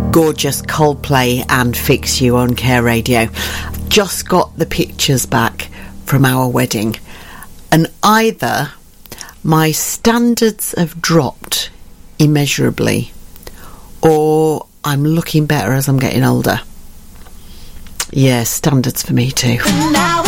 gorgeous Coldplay and Fix You on Care Radio. Just got the pictures back from our wedding, and either my standards have dropped immeasurably, or I'm looking better as I'm getting older. Yeah, standards for me too. Now